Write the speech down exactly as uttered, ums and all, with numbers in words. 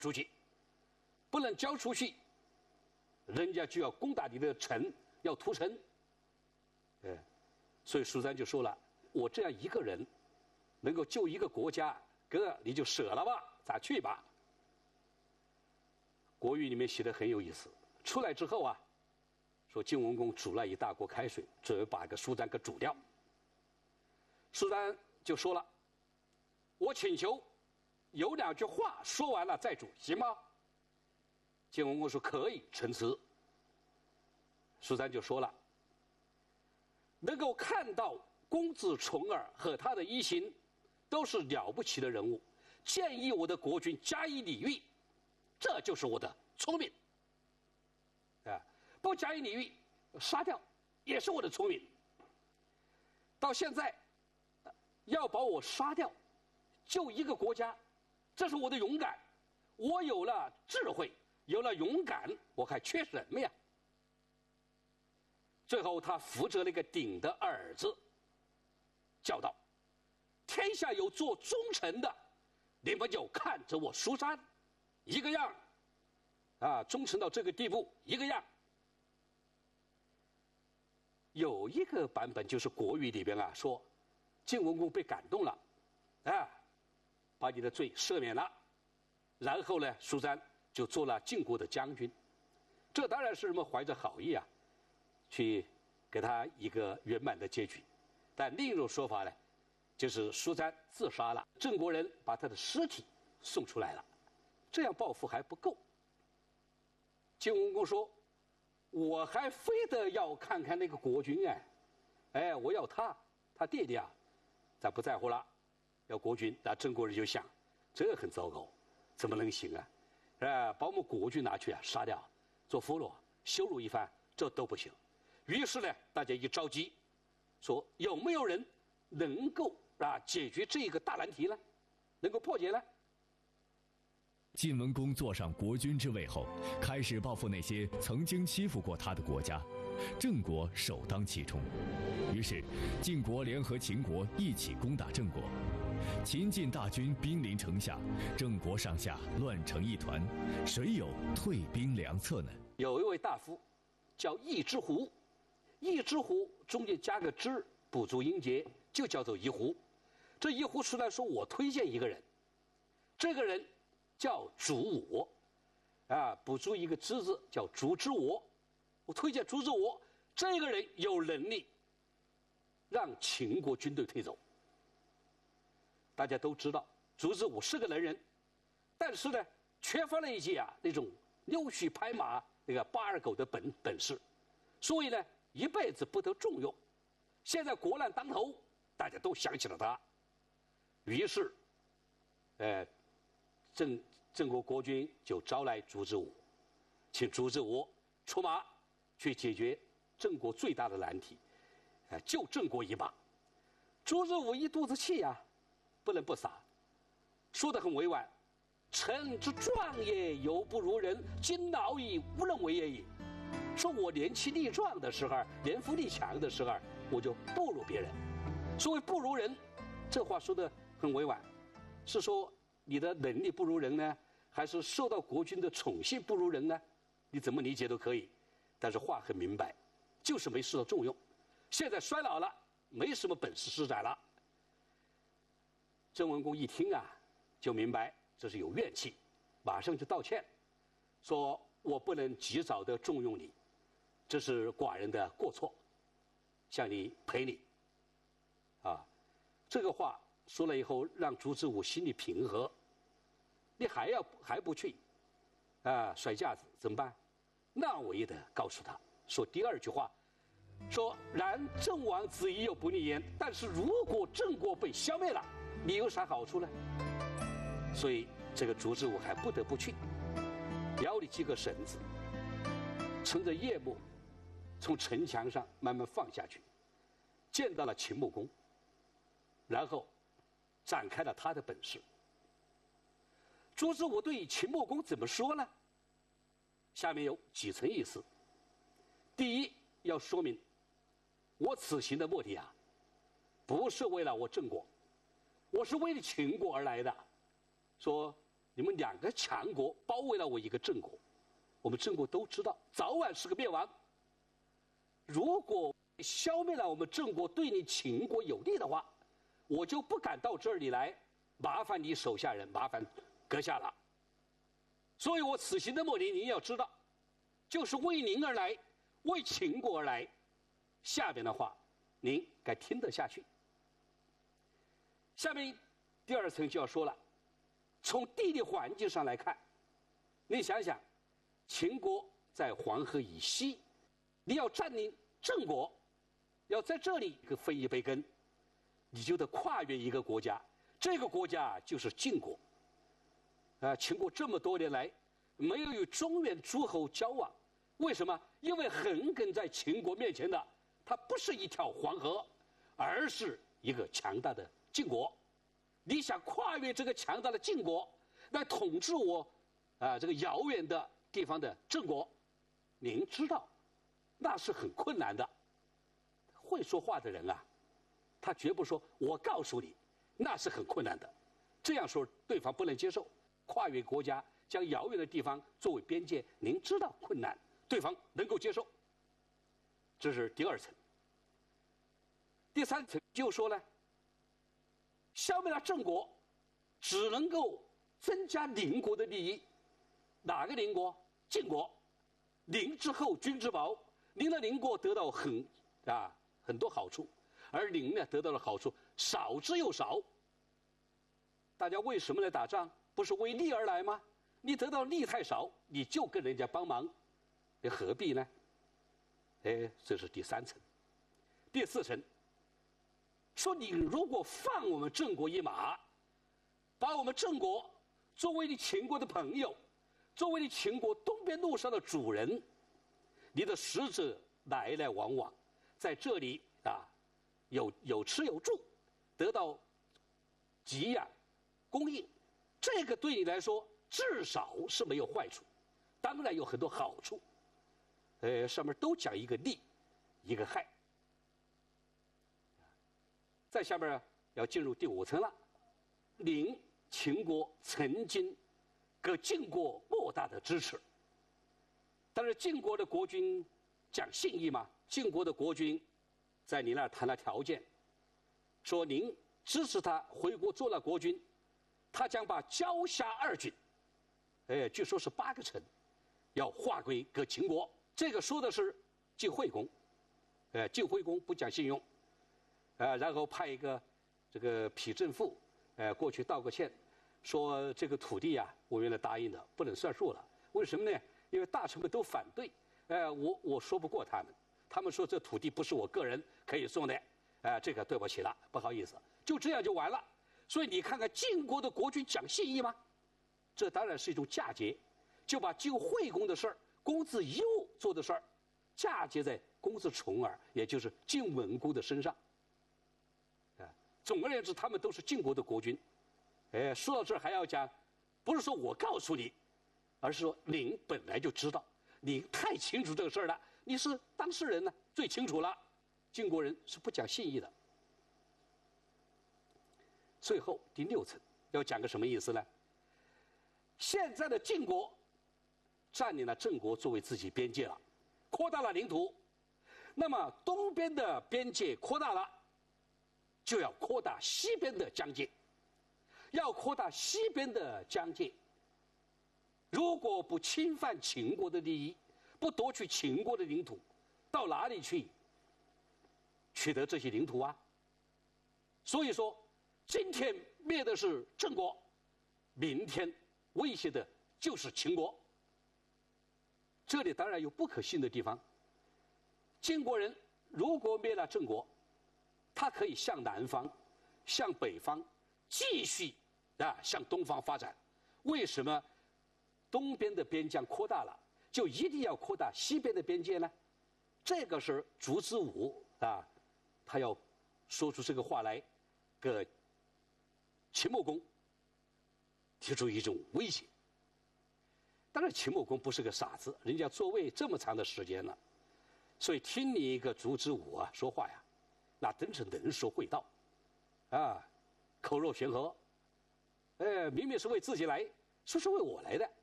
出去，不能交出去，人家就要攻打你的城，要屠城。哎，所以苏三就说了：“我这样一个人，能够救一个国家，哥你就舍了吧，咱去吧。”国语里面写的很有意思。出来之后啊，说晋文公煮了一大锅开水，准备把这个苏三给煮掉。苏三就说了：“我请求有两句话说完了再煮，行吗？”晋文公说：“可以，陈词。”苏三就说了：“能够看到公子重耳和他的一行都是了不起的人物，建议我的国君加以礼遇，这就是我的聪明。啊，不加以礼遇，杀掉也是我的聪明。到现在要把我杀掉，救一个国家，这是我的勇敢。我有了智慧，有了勇敢，我还缺什么呀？”最后他扶着那个鼎的耳子，叫道：“天下有做忠臣的，你们就看着我苏三，一个样，啊，忠诚到这个地步，一个样。”有一个版本就是国语里边啊说，晋文公被感动了，啊，把你的罪赦免了，然后呢，苏三就做了晋国的将军。这当然是人们怀着好意啊，去给他一个圆满的结局。但另一种说法呢，就是苏三自杀了，郑国人把他的尸体送出来了，这样报复还不够。晋文公说：“我还非得要看看那个国君哎，哎，我要他，他弟弟啊，咱不在乎了，要国君。”那郑国人就想，这很糟糕，怎么能行啊？啊，把我们国君拿去啊，杀掉，做俘虏，羞辱一番，这都不行。于是呢，大家一着急，说有没有人能够啊解决这个大难题呢？能够破解呢？ 晋文公坐上国君之位后，开始报复那些曾经欺负过他的国家，郑国首当其冲。于是，晋国联合秦国一起攻打郑国。秦晋大军兵临城下，郑国上下乱成一团，谁有退兵良策呢？ 有一位大夫叫易之狐，易之狐中间加个之，补足音节，就叫做夷狐。这夷狐出来说：“我推荐一个人，这个人叫烛我，啊，补足一个之字，叫烛之我。我推荐烛之我，这个人有能力让秦国军队退走。”大家都知道，烛之我是个能人，但是呢，缺乏了一些啊那种溜须拍马、那个八二狗的本本事，所以呢，一辈子不得重用。现在国难当头，大家都想起了他，于是，呃，郑郑国国君就招来烛之我，请烛之我出马去解决郑国最大的难题，呃，救郑国一把。烛之我一肚子气啊，不能不撒，说得很委婉：“臣之壮也，犹不如人；今老矣，无能为也已。”说我年轻力壮的时候，年富力强的时候，我就不如别人。所谓不如人，这话说得很委婉，是说你的能力不如人呢，还是受到国君的宠幸不如人呢？你怎么理解都可以，但是话很明白，就是没受到重用。现在衰老了，没什么本事施展了。郑文公一听啊，就明白这是有怨气，马上就道歉，说我不能及早的重用你，这是寡人的过错，向你赔礼。啊，这个话说了以后，让烛之武心里平和。你还要还不去，啊，甩架子怎么办？那我也得告诉他说第二句话，说然郑王子已有不利焉，但是如果郑国被消灭了，你有啥好处呢？所以这个烛之武还不得不去，腰里系个绳子，趁着夜幕从城墙上慢慢放下去，见到了秦穆公，然后展开了他的本事。烛之武对秦穆公怎么说呢？下面有几层意思。第一，要说明我此行的目的啊，不是为了我郑国，我是为了秦国而来的。说你你们两个强国包围了我一个郑国，我们郑国都知道，早晚是个灭亡。如果消灭了我们郑国对你秦国有利的话，我就不敢到这里来，麻烦你手下人，麻烦阁下了。所以我此行的目的，您要知道，就是为您而来，为秦国而来。下边的话，您该听得下去。下面第二层就要说了，从地理环境上来看，你想想，秦国在黄河以西，你要占领郑国，要在这里分一杯羹，你就得跨越一个国家，这个国家就是晋国。啊，秦国这么多年来没有与中原诸侯交往，为什么？因为横亘在秦国面前的，它不是一条黄河，而是一个强大的晋国。你想跨越这个强大的晋国来统治我啊这个遥远的地方的郑国，您知道那是很困难的。会说话的人啊，他绝不说我告诉你，那是很困难的。这样说对方不能接受。跨越国家，将遥远的地方作为边界，您知道困难，对方能够接受。这是第二层。第三层就说呢，消灭了郑国，只能够增加邻国的利益。哪个邻国？晋国。邻之后，君之薄。邻的邻国得到很啊很多好处，而邻呢得到的好处少之又少。大家为什么来打仗？不是为利而来吗？你得到利太少，你就跟人家帮忙，你何必呢？哎，这是第三层。第四层，说你如果放我们郑国一马，把我们郑国作为你秦国的朋友，作为你秦国东边路上的主人，你的使者来来往往，在这里啊，有有吃有住，得到给养供应，这个对你来说至少是没有坏处，当然有很多好处。呃，上面都讲一个利，一个害。再下面要进入第五层了。领秦国曾经给晋国莫大的支持，但是晋国的国君讲信义嘛，晋国的国君在你那儿谈了条件，说您支持他回国做了国君，他将把交虾二郡，哎，据说是八个城，要划归给秦国。这个说的是晋惠公，呃，晋惠公不讲信用，呃，然后派一个这个匹正父，呃，过去道个歉，说这个土地啊，我原来答应的，不能算数了。为什么呢？因为大臣们都反对，呃，我我说不过他们，他们说这土地不是我个人可以送的，呃，这个对不起了，不好意思，就这样就完了。所以你看看晋国的国君讲信义吗？这当然是一种嫁接，就把晋惠公的事儿。公子纠做的事儿，嫁接在公子重耳，也就是晋文公的身上。啊，总而言之，他们都是晋国的国君。哎，说到这儿还要讲，不是说我告诉你，而是说您本来就知道，你太清楚这个事儿了，你是当事人呢，最清楚了。晋国人是不讲信义的。最后第六层要讲个什么意思呢？现在的晋国占领了郑国作为自己边界了，扩大了领土，那么东边的边界扩大了，就要扩大西边的疆界，要扩大西边的疆界。如果不侵犯秦国的利益，不夺取秦国的领土，到哪里去取得这些领土啊？所以说，今天灭的是郑国，明天威胁的就是秦国。这里当然有不可信的地方。晋国人如果灭了郑国，他可以向南方、向北方继续啊向东方发展。为什么东边的边疆扩大了，就一定要扩大西边的边界呢？这个是烛之武啊，他要说出这个话来，给秦穆公提出一种威胁。当然，秦穆公不是个傻子，人家座位这么长的时间了，所以听你一个烛之武啊说话呀，那真是能说会道，啊，口若悬河，哎，明明是为自己来， 说是为我来的。